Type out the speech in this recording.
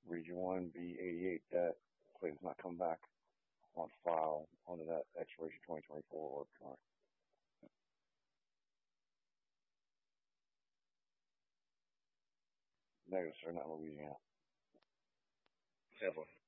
Region 1B88, that plate does not come back on file under that expiration 2024 or current. Negative, sir, not Louisiana. Definitely.